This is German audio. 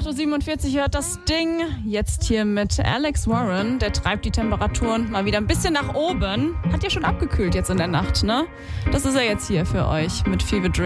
8.47 Uhr hört das Ding. Jetzt hier mit Alex Warren. Der treibt die Temperaturen mal wieder ein bisschen nach oben. Hat ja schon abgekühlt jetzt in der Nacht, ne? Das ist er jetzt hier für euch mit Fever Dream.